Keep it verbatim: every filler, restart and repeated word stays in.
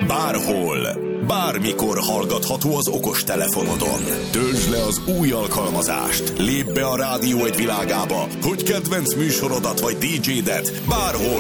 Bárhol, bármikor hallgatható az okostelefonodon. Töltsd le az új alkalmazást, lépj be a Rádió egy világába, hogy kedvenc műsorodat vagy dé jédet bárhol